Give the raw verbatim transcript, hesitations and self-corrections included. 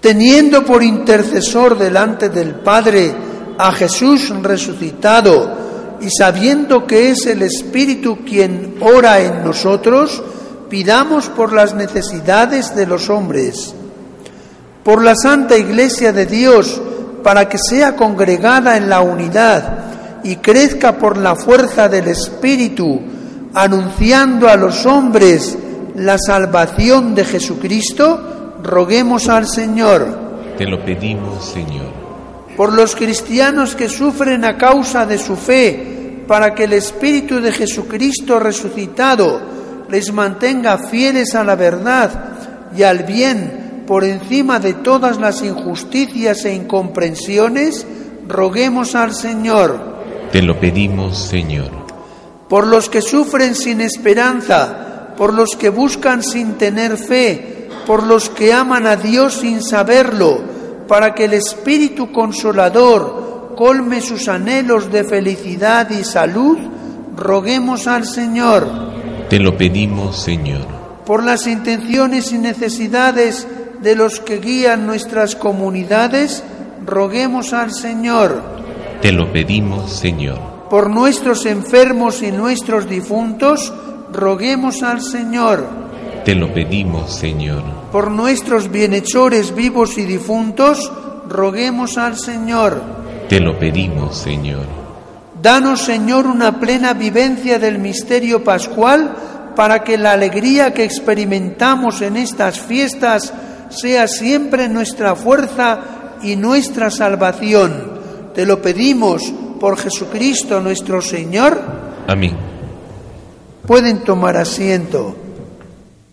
teniendo por intercesor delante del Padre a Jesús resucitado, y sabiendo que es el Espíritu quien ora en nosotros, pidamos por las necesidades de los hombres, por la Santa Iglesia de Dios, para que sea congregada en la unidad y crezca por la fuerza del Espíritu, anunciando a los hombres la salvación de Jesucristo, roguemos al Señor. Te lo pedimos, Señor. Por los cristianos que sufren a causa de su fe, para que el Espíritu de Jesucristo resucitado les mantenga fieles a la verdad y al bien por encima de todas las injusticias e incomprensiones, roguemos al Señor. Te lo pedimos, Señor. Por los que sufren sin esperanza, por los que buscan sin tener fe, por los que aman a Dios sin saberlo, para que el Espíritu Consolador colme sus anhelos de felicidad y salud, roguemos al Señor. Te lo pedimos, Señor. Por las intenciones y necesidades de los que guían nuestras comunidades, roguemos al Señor. Te lo pedimos, Señor. Por nuestros enfermos y nuestros difuntos, roguemos al Señor. Te lo pedimos, Señor. Por nuestros bienhechores vivos y difuntos, roguemos al Señor. Te lo pedimos, Señor. Danos, Señor, una plena vivencia del misterio pascual, para que la alegría que experimentamos en estas fiestas sea siempre nuestra fuerza y nuestra salvación. Te lo pedimos por Jesucristo nuestro Señor. Amén. Pueden tomar asiento.